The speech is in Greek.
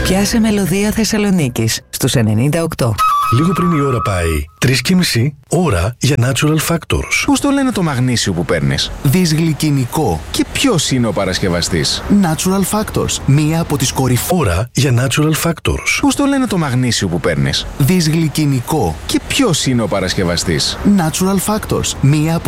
Πιάσε μελωδία Θεσσαλονίκης στους 98. Λίγο πριν η ώρα πάει 3,5 ώρα για Natural Factors. Πώς το λένε το μαγνήσιο που παίρνεις? Δυσγλυκινικό. Και ποιος είναι ο παρασκευαστής? Natural Factors. Μία από τις ώρα για Natural Factors. Πώς το λένε το μαγνήσιο που παίρνεις? Δυσγλυκινικό. Και ποιος είναι ο παρασκευαστής? Natural Factors. Μία από